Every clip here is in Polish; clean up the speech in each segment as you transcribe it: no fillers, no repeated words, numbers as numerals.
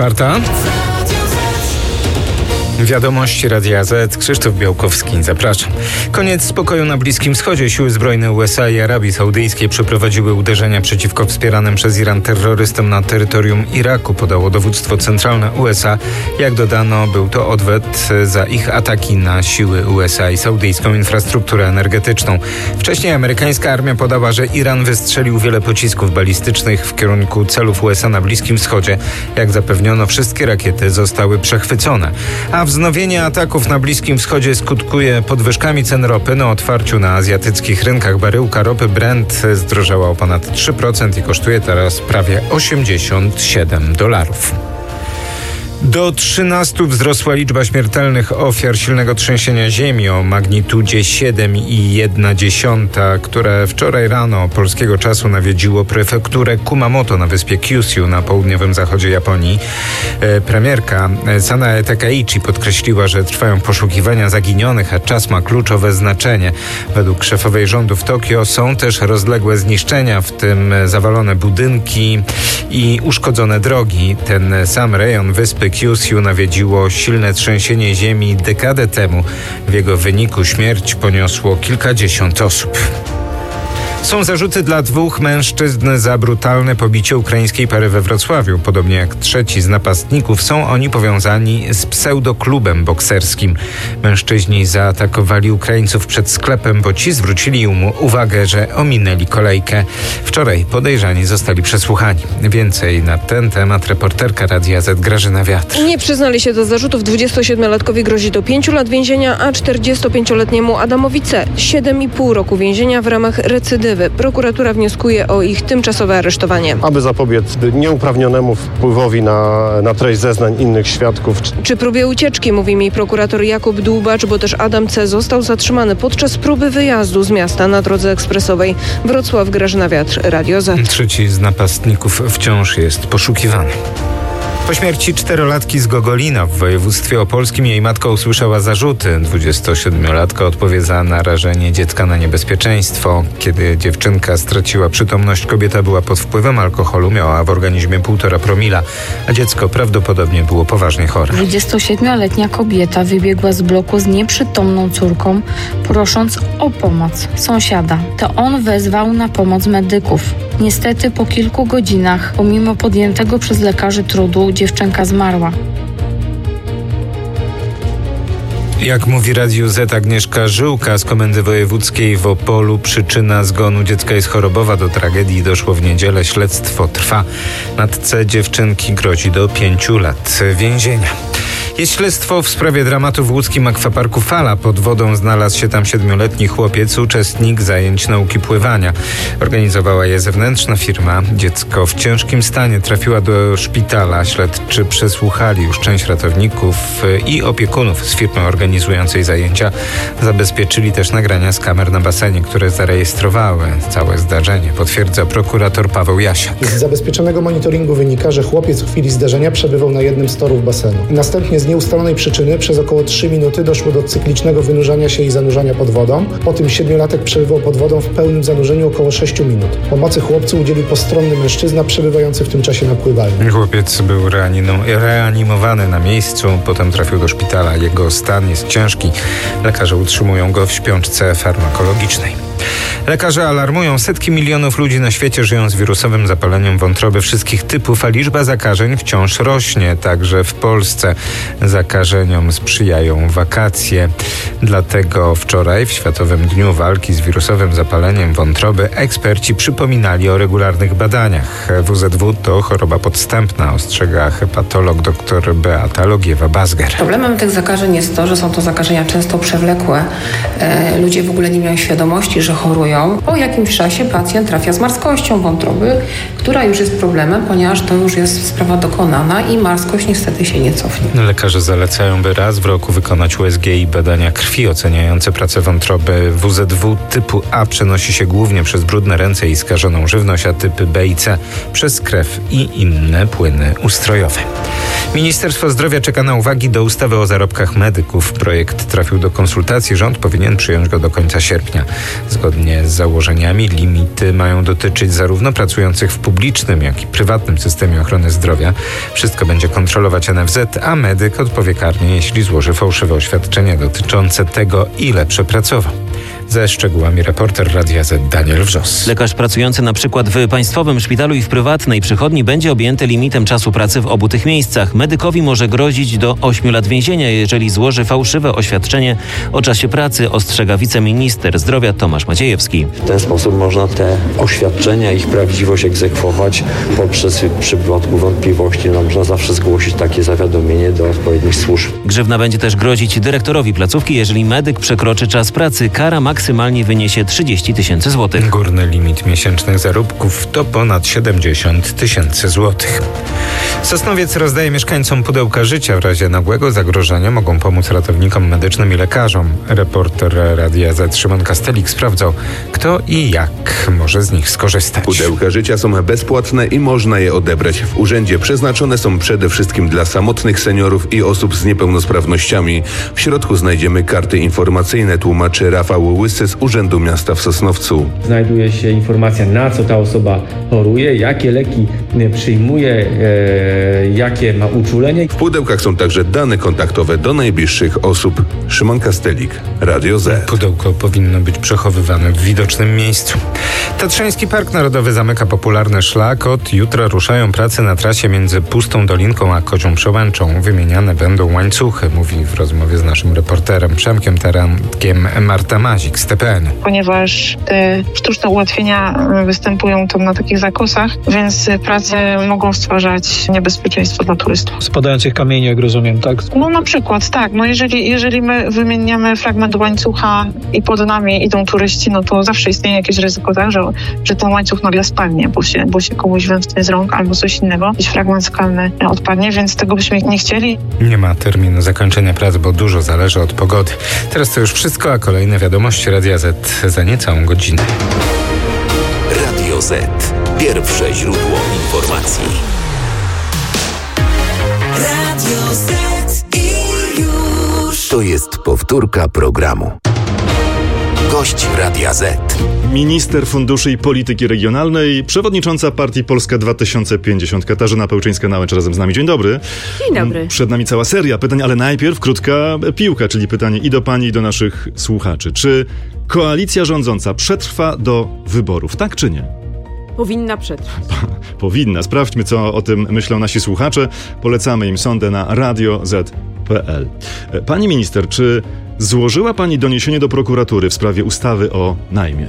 4:04. Wiadomości Radia Z. Krzysztof Białkowski, zapraszam. Koniec spokoju na Bliskim Wschodzie. Siły zbrojne USA i Arabii Saudyjskiej przeprowadziły uderzenia przeciwko wspieranym przez Iran terrorystom na terytorium Iraku, podało dowództwo centralne USA. Jak dodano, był to odwet za ich ataki na siły USA i saudyjską infrastrukturę energetyczną. Wcześniej amerykańska armia podała, że Iran wystrzelił wiele pocisków balistycznych w kierunku celów USA na Bliskim Wschodzie. Jak zapewniono, wszystkie rakiety zostały przechwycone. A wznowienie ataków na Bliskim Wschodzie skutkuje podwyżkami cen ropy. Na otwarciu na azjatyckich rynkach baryłka ropy Brent zdrożała o ponad 3% i kosztuje teraz prawie $87. Do 13 wzrosła liczba śmiertelnych ofiar silnego trzęsienia ziemi o magnitudzie 7,1, które wczoraj rano polskiego czasu nawiedziło prefekturę Kumamoto na wyspie Kyushu na południowym zachodzie Japonii. Premierka Sanae Takaichi podkreśliła, że trwają poszukiwania zaginionych, a czas ma kluczowe znaczenie. Według szefowej rządu w Tokio są też rozległe zniszczenia, w tym zawalone budynki i uszkodzone drogi. Ten sam rejon wyspy Kyushu nawiedziło silne trzęsienie ziemi dekadę temu. W jego wyniku śmierć poniosło kilkadziesiąt osób. Są zarzuty dla 2 mężczyzn za brutalne pobicie ukraińskiej pary we Wrocławiu. Podobnie jak trzeci z napastników, są oni powiązani z pseudoklubem bokserskim. Mężczyźni zaatakowali Ukraińców przed sklepem, bo ci zwrócili im uwagę, że ominęli kolejkę. Wczoraj podejrzani zostali przesłuchani. Więcej na ten temat reporterka Radia Z Grażyna Wiatr. Nie przyznali się do zarzutów. 27-latkowi grozi do 5 lat więzienia, a 45-letniemu Adamowi C. 7,5 roku więzienia w ramach recydywy. Prokuratura wnioskuje o ich tymczasowe aresztowanie. Aby zapobiec nieuprawnionemu wpływowi na treść zeznań innych świadków. Czy próbie ucieczki, mówi mi prokurator Jakub Dłubacz, bo też Adam C. został zatrzymany podczas próby wyjazdu z miasta na drodze ekspresowej. Wrocław, Grażyna Wiatr, Radio Z. Trzeci z napastników wciąż jest poszukiwany. Po śmierci 4-latki z Gogolina w województwie opolskim jej matka usłyszała zarzuty. 27-latka odpowie za narażenie dziecka na niebezpieczeństwo. Kiedy dziewczynka straciła przytomność, kobieta była pod wpływem alkoholu, miała w organizmie 1,5 promila, a dziecko prawdopodobnie było poważnie chore. 27-letnia kobieta wybiegła z bloku z nieprzytomną córką, prosząc o pomoc sąsiada. To on wezwał na pomoc medyków. Niestety po kilku godzinach, pomimo podjętego przez lekarzy trudu, dziewczynka zmarła. Jak mówi Radiu Z Agnieszka Żyłka z Komendy Wojewódzkiej w Opolu, przyczyna zgonu dziecka jest chorobowa. Do tragedii doszło w niedzielę. Śledztwo trwa. Matce dziewczynki grozi do 5 lat więzienia. Jest śledztwo w sprawie dramatu w łódzkim akwaparku Fala. Pod wodą znalazł się tam 7-letni chłopiec, uczestnik zajęć nauki pływania. Organizowała je zewnętrzna firma. Dziecko w ciężkim stanie trafiła do szpitala. Śledczy przesłuchali już część ratowników i opiekunów z firmy organizującej zajęcia. Zabezpieczyli też nagrania z kamer na basenie, które zarejestrowały całe zdarzenie, potwierdza prokurator Paweł Jasiak. Z zabezpieczonego monitoringu wynika, że chłopiec w chwili zdarzenia przebywał na jednym z torów basenu. Następnie z nieustalonej przyczyny przez około 3 minuty doszło do cyklicznego wynurzania się i zanurzania pod wodą. Po tym 7-latek przebywał pod wodą w pełnym zanurzeniu około 6 minut. Pomocy chłopcu udzielił postronny mężczyzna przebywający w tym czasie na pływalni. Chłopiec był reanimowany na miejscu, potem trafił do szpitala. Jego stan jest ciężki. Lekarze utrzymują go w śpiączce farmakologicznej. Lekarze alarmują, setki milionów ludzi na świecie żyją z wirusowym zapaleniem wątroby wszystkich typów, a liczba zakażeń wciąż rośnie, także w Polsce. Zakażeniom sprzyjają wakacje. Dlatego wczoraj, w Światowym Dniu Walki z wirusowym zapaleniem wątroby, eksperci przypominali o regularnych badaniach. WZW to choroba podstępna, ostrzega hepatolog dr Beata Logiewa-Bazger. Problemem tych zakażeń jest to, że są to zakażenia często przewlekłe. Ludzie w ogóle nie mają świadomości, że chorują. Po jakimś czasie pacjent trafia z marskością wątroby, która już jest problemem, ponieważ to już jest sprawa dokonana i marskość niestety się nie cofnie. Lekarze zalecają, by raz w roku wykonać USG i badania krwi oceniające pracę wątroby. WZW typu A przenosi się głównie przez brudne ręce i skażoną żywność, a typy B i C przez krew i inne płyny ustrojowe. Ministerstwo Zdrowia czeka na uwagi do ustawy o zarobkach medyków. Projekt trafił do konsultacji. Rząd powinien przyjąć go do końca sierpnia. Zgodnie z założeniami limity mają dotyczyć zarówno pracujących w publicznym, jak i prywatnym systemie ochrony zdrowia. Wszystko będzie kontrolować NFZ, a medyk odpowie karnie, jeśli złoży fałszywe oświadczenie dotyczące tego, ile przepracował. Ze szczegółami reporter Radia Z Daniel Wrzos. Lekarz pracujący na przykład w państwowym szpitalu i w prywatnej przychodni będzie objęty limitem czasu pracy w obu tych miejscach. Medykowi może grozić do 8 lat więzienia, jeżeli złoży fałszywe oświadczenie o czasie pracy, ostrzega wiceminister zdrowia Tomasz Maciejewski. W ten sposób można te oświadczenia, ich prawdziwość egzekwować poprzez w przypadku wątpliwości. Można zawsze zgłosić takie zawiadomienie do odpowiednich służb. Grzywna będzie też grozić dyrektorowi placówki, jeżeli medyk przekroczy czas pracy. Kara maksymalnie wyniesie 30 000 złotych. Górny limit miesięcznych zarobków to ponad 70 000 złotych. Sosnowiec rozdaje mieszkańcom pudełka życia. W razie nagłego zagrożenia mogą pomóc ratownikom medycznym i lekarzom. Reporter Radia Z Szymon Kastelik sprawdzał, kto i jak może z nich skorzystać. Pudełka życia są bezpłatne i można je odebrać w urzędzie. Przeznaczone są przede wszystkim dla samotnych seniorów i osób z niepełnosprawnościami. W środku znajdziemy karty informacyjne, tłumaczy Rafał Łysy z Urzędu Miasta w Sosnowcu. Znajduje się informacja, na co ta osoba choruje, jakie leki przyjmuje, jakie ma uczulenie. W pudełkach są także dane kontaktowe do najbliższych osób. Szymon Kastelik, Radio Z. Pudełko powinno być przechowywane w widocznym miejscu. Tatrzański Park Narodowy zamyka popularny szlak. Od jutra ruszają prace na trasie między Pustą Dolinką a Kozią Przełęczą. Wymieniane będą łańcuchy, mówi w rozmowie z naszym reporterem Przemkiem Tarankiem Marta Mazik z TPN. Ponieważ te sztuczne ułatwienia występują tam na takich zakosach, więc prace mogą stwarzać niebezpieczeństwo dla turystów. Spadających kamieni, jak rozumiem, tak? No na przykład, tak. No jeżeli my wymieniamy fragment łańcucha i pod nami idą turyści, no to zawsze istnieje jakieś ryzyko, tak, że ten łańcuch nagle spadnie, bo się komuś wymknie z rąk albo coś innego. Jakiś fragment skalny odpadnie, więc tego byśmy nie chcieli. Nie ma terminu zakończenia prac, bo dużo zależy od pogody. Teraz to już wszystko, a kolejne wiadomości Radia Z za niecałą godzinę. Radio Z. Pierwsze źródło informacji. Radio Z i już. To jest powtórka programu. Gość Radia Z. Minister Funduszy i Polityki Regionalnej, przewodnicząca partii Polska 2050, Katarzyna Pełczyńska-Nałęcz razem z nami. Dzień dobry. Dzień dobry. Przed nami cała seria pytań, ale najpierw krótka piłka, czyli pytanie i do pani, i do naszych słuchaczy. Czy koalicja rządząca przetrwa do wyborów, tak czy nie? Powinna przetrwać. Powinna. Sprawdźmy, co o tym myślą nasi słuchacze. Polecamy im sondę na radioz.pl. Pani minister, czy złożyła pani doniesienie do prokuratury w sprawie ustawy o najmie?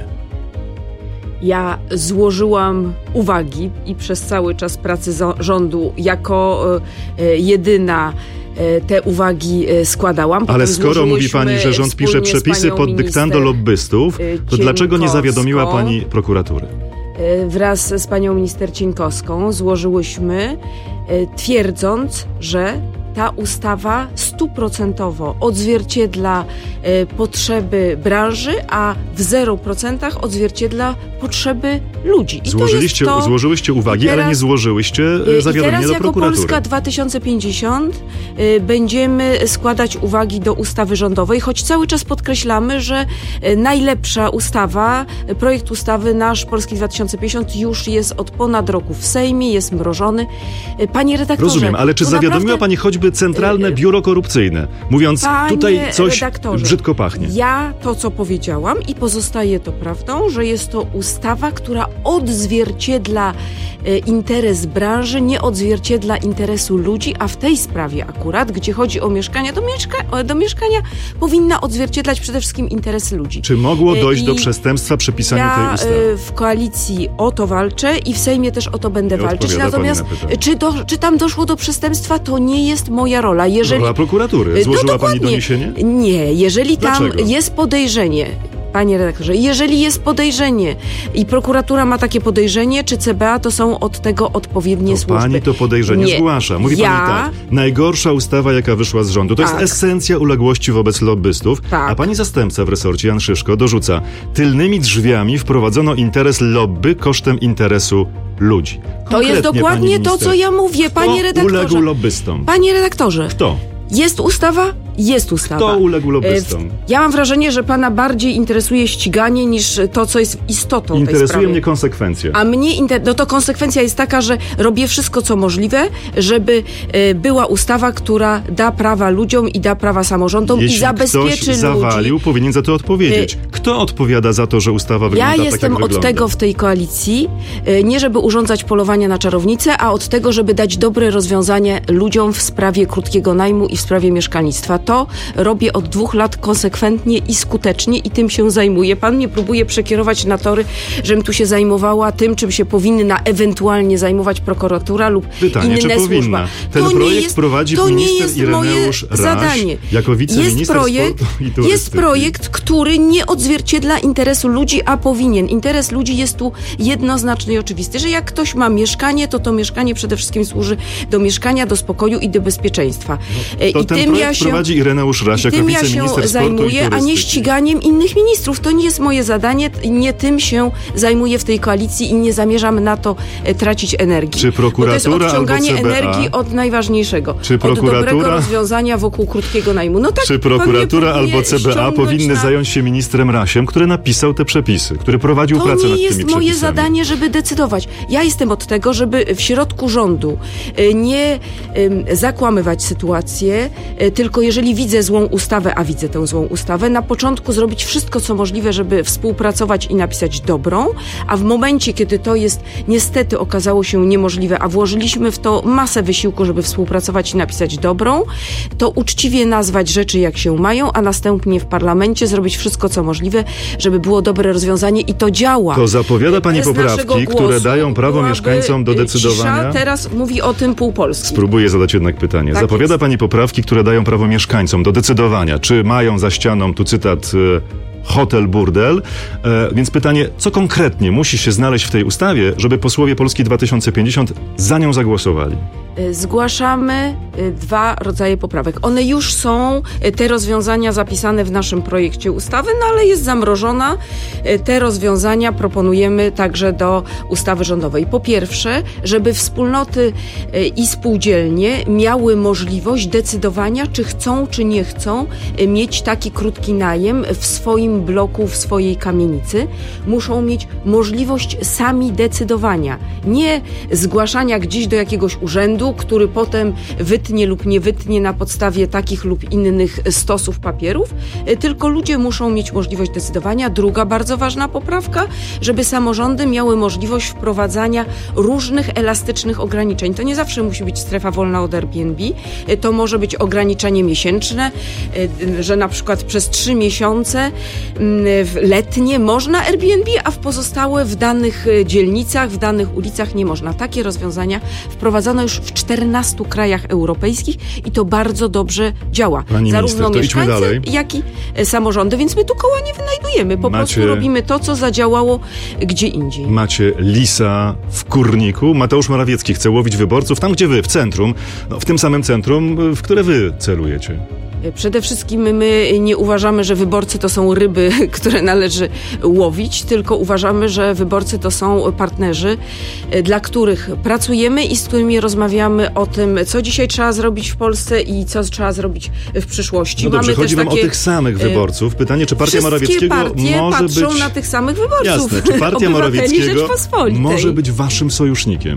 Ja złożyłam uwagi i przez cały czas pracy rządu jako jedyna te uwagi składałam. Ale skoro mówi pani, że rząd pisze przepisy pod dyktando lobbystów, to dlaczego nie zawiadomiła pani prokuratury? Wraz z panią minister Cieńkowską złożyłyśmy, twierdząc, że ta ustawa 100% odzwierciedla potrzeby branży, a w 0% odzwierciedla potrzeby ludzi. Złożyłyście uwagi, ale nie złożyłyście zawiadomienia do prokuratury. Teraz jako Polska 2050 będziemy składać uwagi do ustawy rządowej, choć cały czas podkreślamy, że najlepsza ustawa, projekt ustawy nasz Polski 2050 już jest od ponad roku w Sejmie, jest mrożony. Panie redaktorze... Rozumiem, ale czy zawiadomiła pani choćby Centralne Biuro Korupcyjne, mówiąc, tutaj coś brzydko pachnie? Ja to, co powiedziałam i pozostaje to prawdą, że jest to ustawa, która odzwierciedla interes branży, nie odzwierciedla interesu ludzi, a w tej sprawie akurat, gdzie chodzi o mieszkania, do mieszkania powinna odzwierciedlać przede wszystkim interesy ludzi. Czy mogło dojść do przestępstwa przy pisaniu tej ustawy? W koalicji o to walczę i w Sejmie też o to będę walczyć. Natomiast czy tam doszło do przestępstwa, to nie jest moja rola. Rola prokuratury. Złożyła pani doniesienie? Nie. Jeżeli tam jest podejrzenie Panie redaktorze, jeżeli jest podejrzenie i prokuratura ma takie podejrzenie, czy CBA, to są od tego odpowiednie służby. Pani to podejrzenie zgłasza. Mówi pani tak, najgorsza ustawa, jaka wyszła z rządu. To jest esencja uległości wobec lobbystów. A pani zastępca w resorcie, Jan Szyszko, dorzuca: tylnymi drzwiami wprowadzono interes lobby kosztem interesu ludzi. To jest dokładnie to, co ja mówię, panie redaktorze. Kto uległ lobbystom? Panie redaktorze. Kto? Jest ustawa? Jest ustawa. Kto uległ lobbystom? Ja mam wrażenie, że pana bardziej interesuje ściganie niż to, co jest istotą tej sprawy. Interesuje mnie konsekwencja. A mnie to konsekwencja jest taka, że robię wszystko, co możliwe, żeby była ustawa, która da prawa ludziom i da prawa samorządom i zabezpieczy ludzi. Jeśli ktoś zawalił, powinien za to odpowiedzieć. Kto odpowiada za to, że ustawa wygląda tak, jak wygląda? Ja jestem od tego w tej koalicji, nie żeby urządzać polowania na czarownicę, a od tego, żeby dać dobre rozwiązanie ludziom w sprawie krótkiego najmu i w sprawie mieszkalnictwa. To robię od 2 lat konsekwentnie i skutecznie i tym się zajmuję. Pan mnie próbuje przekierować na tory, żebym tu się zajmowała tym, czym się powinna ewentualnie zajmować prokuratura lub Pytanie, inne czy służba. Ten projekt prowadzi minister Ireneusz Raś jako wiceminister sportu i turystyki. Jest projekt, który nie odzwierciedla interesu ludzi, a powinien. Interes ludzi jest tu jednoznaczny i oczywisty, że jak ktoś ma mieszkanie, to mieszkanie przede wszystkim służy do mieszkania, do spokoju i do bezpieczeństwa. I ten projekt prowadzi Ireneusz Raś jako wiceminister sportu zajmuję, i turystyki. a nie ściganiem innych ministrów. To nie jest moje zadanie, nie tym się zajmuję w tej koalicji i nie zamierzam na to tracić energii. Czy prokuratura bo to jest odciąganie albo CBA? energii od najważniejszego, Czy od dobrego rozwiązania wokół krótkiego najmu. No tak, czy prokuratura albo CBA powinny zająć się ministrem Rasiem, który napisał te przepisy, który prowadził pracę nad tymi przepisami? To nie jest moje zadanie, żeby decydować. Ja jestem od tego, żeby w środku rządu nie zakłamywać sytuację, tylko jeżeli widzę złą ustawę, a widzę tę złą ustawę, na początku zrobić wszystko, co możliwe, żeby współpracować i napisać dobrą, a w momencie, kiedy to jest niestety okazało się niemożliwe, a włożyliśmy w to masę wysiłku, żeby współpracować i napisać dobrą, to uczciwie nazwać rzeczy, jak się mają, a następnie w parlamencie zrobić wszystko, co możliwe, żeby było dobre rozwiązanie i to działa. To zapowiada pani poprawki, które dają prawo mieszkańcom do decydowania? Cisza, teraz mówi o tym pół Polski. Spróbuję zadać jednak pytanie. Tak zapowiada jest. pani poprawki, które dają prawo mieszkańcom do decydowania, czy mają za ścianą, tu cytat, hotel, burdel. Więc pytanie, co konkretnie musi się znaleźć w tej ustawie, żeby posłowie Polski 2050 za nią zagłosowali? Zgłaszamy 2 rodzaje poprawek. One już są, te rozwiązania zapisane w naszym projekcie ustawy, no ale jest zamrożona. Te rozwiązania proponujemy także do ustawy rządowej. Po pierwsze, żeby wspólnoty i spółdzielnie miały możliwość decydowania, czy chcą, czy nie chcą mieć taki krótki najem w swoim bloku, w swojej kamienicy. Muszą mieć możliwość sami decydowania. Nie zgłaszania gdzieś do jakiegoś urzędu, który potem wytnie lub nie wytnie na podstawie takich lub innych stosów papierów, tylko ludzie muszą mieć możliwość decydowania. Druga bardzo ważna poprawka, żeby samorządy miały możliwość wprowadzania różnych elastycznych ograniczeń. To nie zawsze musi być strefa wolna od Airbnb, to może być ograniczenie miesięczne, że na przykład przez 3 miesiące letnie można Airbnb, a w pozostałe w danych dzielnicach, w danych ulicach nie można. Takie rozwiązania wprowadzono już w 14 krajach europejskich i to bardzo dobrze działa. Pani zarówno minister, to mieszkańcy, jak i samorządy, więc my tu koła nie wynajdujemy. Po prostu robimy to, co zadziałało gdzie indziej. Macie lisa w kurniku. Mateusz Morawiecki chce łowić wyborców tam, gdzie wy, w centrum. No, w tym samym centrum, w które wy celujecie. Przede wszystkim my nie uważamy, że wyborcy to są ryby, które należy łowić, tylko uważamy, że wyborcy to są partnerzy, dla których pracujemy i z którymi rozmawiamy o tym, co dzisiaj trzeba zrobić w Polsce i co trzeba zrobić w przyszłości. No dobrze, mamy chodzi też wam o tych samych wyborców. Pytanie, czy partia Morawieckiego może być... patrzą na tych samych wyborców. Jasne, czy partia Morawieckiego może być waszym sojusznikiem?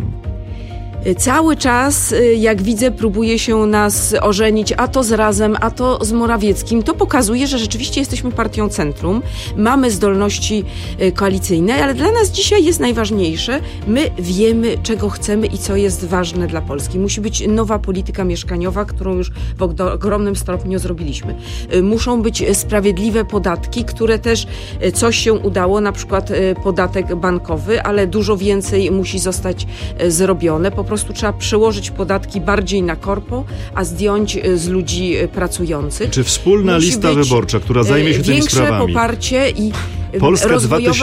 Cały czas, jak widzę, próbuje się nas ożenić, a to z Razem, a to z Morawieckim. To pokazuje, że rzeczywiście jesteśmy partią centrum, mamy zdolności koalicyjne, ale dla nas dzisiaj jest najważniejsze. My wiemy, czego chcemy i co jest ważne dla Polski. Musi być nowa polityka mieszkaniowa, którą już w ogromnym stopniu zrobiliśmy. Muszą być sprawiedliwe podatki, które też coś się udało, na przykład podatek bankowy, ale dużo więcej musi zostać zrobione. Po prostu prostu trzeba przełożyć podatki bardziej na korpo, a zdjąć z ludzi pracujących. Czy wspólna lista wyborcza, która zajmie się tymi sprawami? Większe poparcie i Polska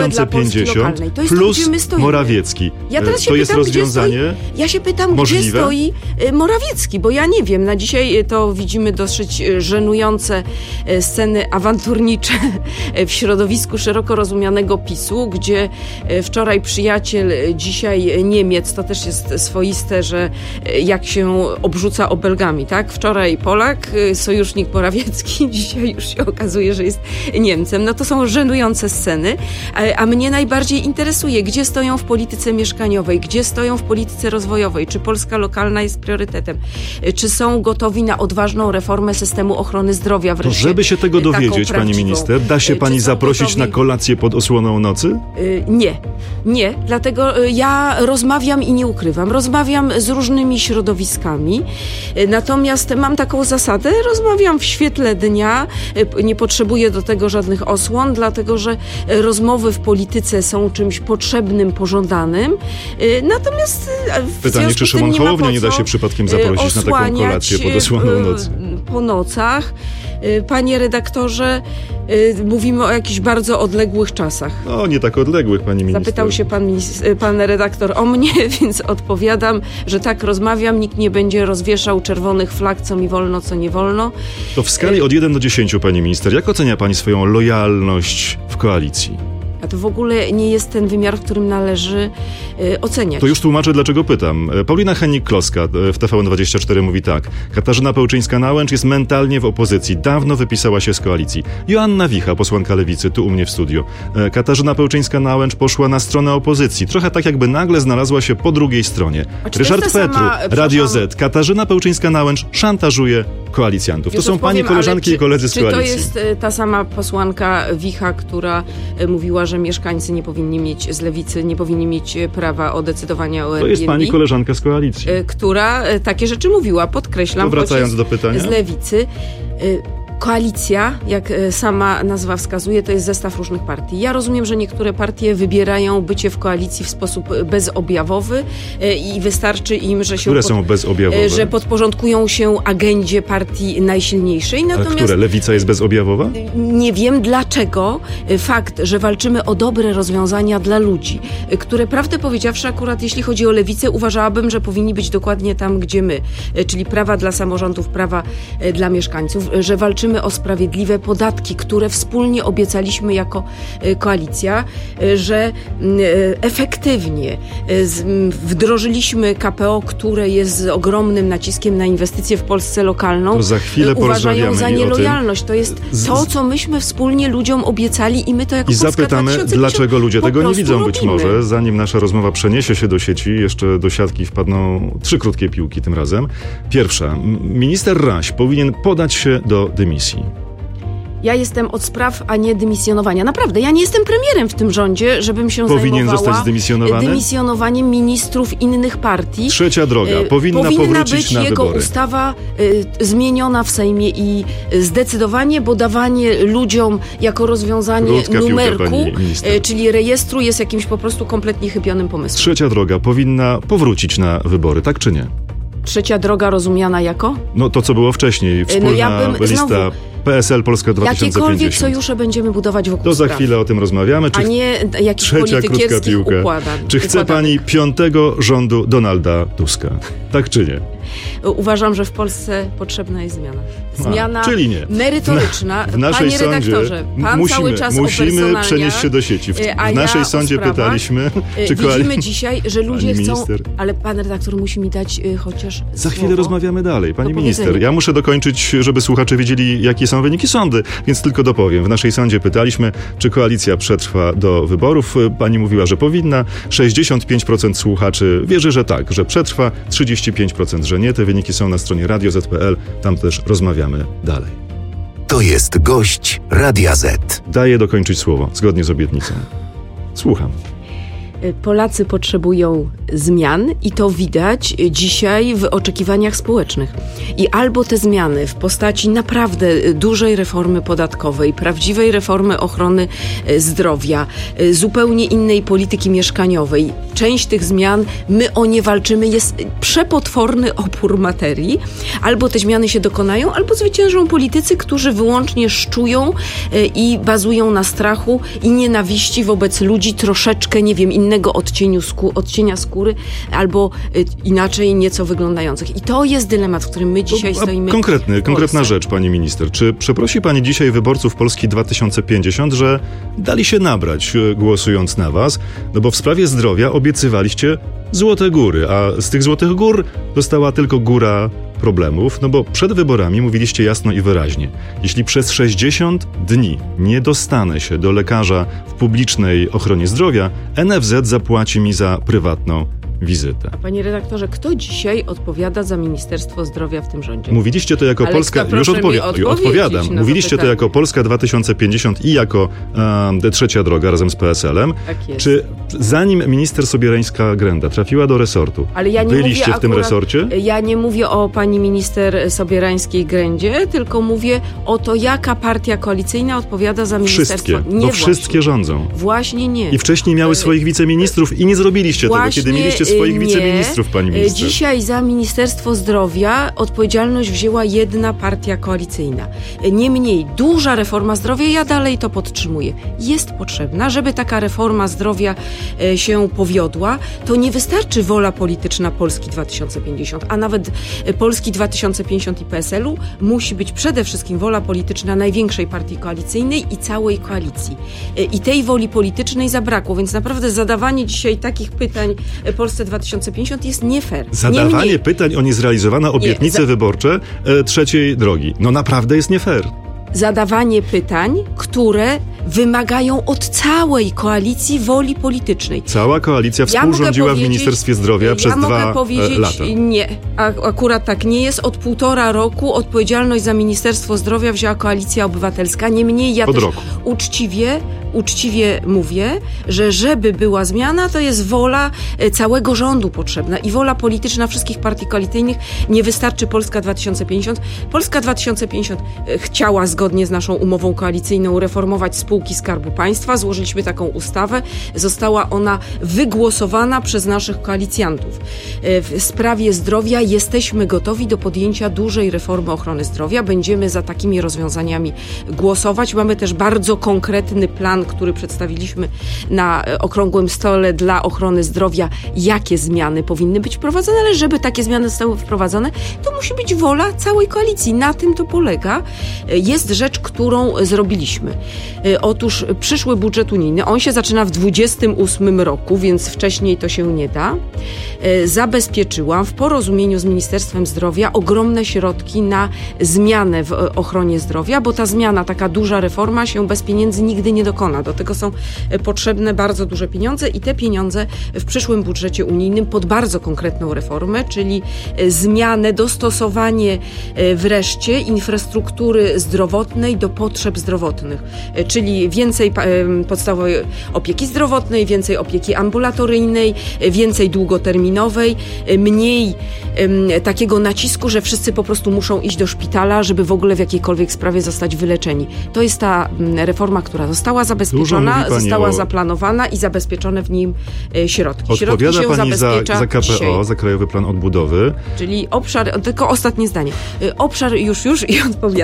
2050 plus Morawiecki. Ja teraz się to pytam, jest rozwiązanie Ja się pytam, możliwe? Gdzie stoi Morawiecki, bo ja nie wiem. Na dzisiaj to widzimy dosyć żenujące sceny awanturnicze w środowisku szeroko rozumianego PiS-u, gdzie wczoraj przyjaciel, dzisiaj Niemiec, to też jest swoiste, że jak się obrzuca obelgami, tak? Wczoraj Polak, sojusznik Morawiecki, dzisiaj już się okazuje, że jest Niemcem. No to są żenujące sceny, a mnie najbardziej interesuje, gdzie stoją w polityce mieszkaniowej, gdzie stoją w polityce rozwojowej, czy Polska lokalna jest priorytetem, czy są gotowi na odważną reformę systemu ochrony zdrowia wreszcie. To żeby się tego dowiedzieć, pani minister, da się pani zaprosić na kolację pod osłoną nocy? Nie, dlatego ja rozmawiam i nie ukrywam, rozmawiam z różnymi środowiskami, natomiast mam taką zasadę, rozmawiam w świetle dnia, nie potrzebuję do tego żadnych osłon, dlatego że rozmowy w polityce są czymś potrzebnym, pożądanym. Natomiast pytanie, czy Szymon Hołownia nie da się przypadkiem zaprosić na taką kolację pod osłoną nocy? Po nocach. Panie redaktorze, mówimy o jakichś bardzo odległych czasach. No, nie tak odległych, pani minister. Zapytał się pan redaktor o mnie, więc odpowiadam, że tak rozmawiam, nikt nie będzie rozwieszał czerwonych flag, co mi wolno, co nie wolno. To w skali od 1 do 10, pani minister, jak ocenia pani swoją lojalność w koalicji? A to w ogóle nie jest ten wymiar, w którym należy oceniać. To już tłumaczę, dlaczego pytam. Paulina Hennig-Kloska w TVN24 mówi tak. Katarzyna Pełczyńska-Nałęcz jest mentalnie w opozycji. Dawno wypisała się z koalicji. Joanna Wicha, posłanka Lewicy, tu u mnie w studiu. Katarzyna Pełczyńska-Nałęcz poszła na stronę opozycji. Trochę tak, jakby nagle znalazła się po drugiej stronie. Ryszard Petru, Radio Z. Katarzyna Pełczyńska-Nałęcz szantażuje koalicjantów. To są pani koleżanki i koledzy z koalicji. Czy to jest ta sama posłanka Wicha, która mówiła, że mieszkańcy nie powinni mieć, z Lewicy nie powinni mieć prawa o decydowania o Airbnb? To jest pani koleżanka z koalicji. Która takie rzeczy mówiła, podkreślam. To wracając do pytania. Z Lewicy. Koalicja, jak sama nazwa wskazuje, to jest zestaw różnych partii. Ja rozumiem, że niektóre partie wybierają bycie w koalicji w sposób bezobjawowy i wystarczy im, że Które są bezobjawowe? Że podporządkują się agendzie partii najsilniejszej. Natomiast ale które? Lewica jest bezobjawowa? Nie wiem dlaczego. Fakt, że walczymy o dobre rozwiązania dla ludzi, które prawdę powiedziawszy akurat jeśli chodzi o Lewicę, uważałabym, że powinni być dokładnie tam, gdzie my, czyli prawa dla samorządów, prawa dla mieszkańców, że walczymy o sprawiedliwe podatki, które wspólnie obiecaliśmy jako koalicja, że efektywnie wdrożyliśmy KPO, które jest z ogromnym naciskiem na inwestycje w Polsce lokalną. To za chwilę uważają za nielojalność. To jest to, co myśmy wspólnie ludziom obiecali i my to jako Polska 2050 zapytamy, dlaczego ludzie tego nie widzą robimy. Być może. Zanim nasza rozmowa przeniesie się do sieci, jeszcze do siatki wpadną 3 krótkie piłki tym razem. Pierwsza. Minister Raś powinien podać się do dymisji. Ja jestem od spraw, a nie dymisjonowania. Naprawdę, ja nie jestem premierem w tym rządzie, żebym się powinien zajmowała zostać zdymisjonowany? Dymisjonowaniem ministrów innych partii. Trzecia droga. Powinna powrócić być na jego wybory. ustawa zmieniona w Sejmie i zdecydowanie, bo dawanie ludziom jako rozwiązanie Krótka numerku, piłka, czyli rejestru jest jakimś po prostu kompletnie chybionym pomysłem. Trzecia droga powinna powrócić na wybory, tak czy nie? Trzecia droga rozumiana jako? No to, co było wcześniej. Wspólna lista PSL Polska 2050. Jakiekolwiek sojusze będziemy budować wokół To za chwilę o tym rozmawiamy. A nie jakichś politykierskich układań. Czy chce pani 5. rządu Donalda Tuska? Tak czy nie? Uważam, że w Polsce potrzebna jest zmiana. Zmiana czyli nie. merytoryczna. W naszej Panie redaktorze, pan musimy, cały czas musimy przenieść się do sieci. W naszej sądzie pytaliśmy, czy widzimy dzisiaj, że ludzie chcą... minister. Ale pan redaktor musi mi dać chociaż Za chwilę słowo. rozmawiamy dalej. Pani minister, ja muszę dokończyć, żeby słuchacze wiedzieli, jakie są wyniki sądy, więc tylko dopowiem. W naszej sądzie pytaliśmy, czy koalicja przetrwa do wyborów. Pani mówiła, że powinna. 65% słuchaczy wierzy, że tak, że przetrwa. 35%, że nie. Te wyniki są na stronie radioz.pl. Tam też rozmawiamy dalej. To jest gość Radia Z. Daję dokończyć słowo, zgodnie z obietnicą. Słucham. Polacy potrzebują zmian i to widać dzisiaj w oczekiwaniach społecznych. I albo te zmiany w postaci naprawdę dużej reformy podatkowej, prawdziwej reformy ochrony zdrowia, zupełnie innej polityki mieszkaniowej. Część tych zmian, my o nie walczymy, jest przepotworny opór materii. Albo te zmiany się dokonają, albo zwyciężą politycy, którzy wyłącznie szczują i bazują na strachu i nienawiści wobec ludzi troszeczkę, nie wiem, innego odcienia skóry, albo inaczej nieco wyglądających. I to jest dylemat, w którym my dzisiaj stoimy. Konkretna rzecz, pani minister. Czy przeprosi pani dzisiaj wyborców Polski 2050, że dali się nabrać, głosując na was? No bo w sprawie zdrowia obiecywaliście złote góry, a z tych złotych gór została tylko góra problemów, no bo przed wyborami mówiliście jasno i wyraźnie. Jeśli przez 60 dni nie dostanę się do lekarza w publicznej ochronie zdrowia, NFZ zapłaci mi za prywatną wizytę. A panie redaktorze, kto dzisiaj odpowiada za Ministerstwo Zdrowia w tym rządzie? Mówiliście to jako Polska... Już odpowiadam. Mówiliście to jako Polska 2050 i jako Trzecia Droga razem z PSL-em. Tak jest. Czy zanim minister Sobierańska-Grenda trafiła do resortu, byliście w tym resorcie? Ja nie mówię o pani minister Sobierańskiej-Grendzie, tylko mówię o to, jaka partia koalicyjna odpowiada za ministerstwo. Wszystkie rządzą. Właśnie nie. I wcześniej miały swoich wiceministrów i nie zrobiliście tego, kiedy mieliście swoich wiceministrów, pani minister. Dzisiaj za Ministerstwo Zdrowia odpowiedzialność wzięła jedna partia koalicyjna. Niemniej duża reforma zdrowia, ja dalej to podtrzymuję, jest potrzebna. Żeby taka reforma zdrowia się powiodła, to nie wystarczy wola polityczna Polski 2050, a nawet Polski 2050 i PSL-u musi być przede wszystkim wola polityczna największej partii koalicyjnej i całej koalicji. I tej woli politycznej zabrakło, więc naprawdę zadawanie dzisiaj takich pytań Polsce 2050 jest nie fair. Zadawanie pytań o niezrealizowane obietnice wyborcze Trzeciej Drogi. No naprawdę jest nie fair. Zadawanie pytań, które wymagają od całej koalicji woli politycznej. Cała koalicja współrządziła w Ministerstwie Zdrowia przez 2 lata. Nie, akurat tak nie jest. Od 1,5 roku odpowiedzialność za Ministerstwo Zdrowia wzięła Koalicja Obywatelska. Niemniej ja też uczciwie mówię, że żeby była zmiana, to jest wola całego rządu potrzebna i wola polityczna wszystkich partii koalicyjnych. Nie wystarczy Polska 2050. Polska 2050 chciała zgodnie z naszą umową koalicyjną reformować spółki Skarbu Państwa. Złożyliśmy taką ustawę. Została ona wygłosowana przez naszych koalicjantów. W sprawie zdrowia jesteśmy gotowi do podjęcia dużej reformy ochrony zdrowia. Będziemy za takimi rozwiązaniami głosować. Mamy też bardzo konkretny plan, który przedstawiliśmy na okrągłym stole dla ochrony zdrowia, jakie zmiany powinny być wprowadzone, ale żeby takie zmiany zostały wprowadzone, to musi być wola całej koalicji. Na tym to polega. Jest rzecz, którą zrobiliśmy. Otóż przyszły budżet unijny, on się zaczyna w 2028 roku, więc wcześniej to się nie da. Zabezpieczyłam w porozumieniu z Ministerstwem Zdrowia ogromne środki na zmianę w ochronie zdrowia, bo ta zmiana, taka duża reforma się bez pieniędzy nigdy nie dokona. Do tego są potrzebne bardzo duże pieniądze i te pieniądze w przyszłym budżecie unijnym pod bardzo konkretną reformę, czyli zmianę, dostosowanie wreszcie infrastruktury zdrowotnej do potrzeb zdrowotnych, czyli więcej podstawowej opieki zdrowotnej, więcej opieki ambulatoryjnej, więcej długoterminowej, mniej takiego nacisku, że wszyscy po prostu muszą iść do szpitala, żeby w ogóle w jakiejkolwiek sprawie zostać wyleczeni. To jest ta reforma, która została zabezpieczona, została zaplanowana i zabezpieczone w nim środki. Odpowiada się pani za KPO, dzisiaj. za Krajowy Plan Odbudowy. Czyli obszar, tylko ostatnie zdanie. Obszar już i odpowiada.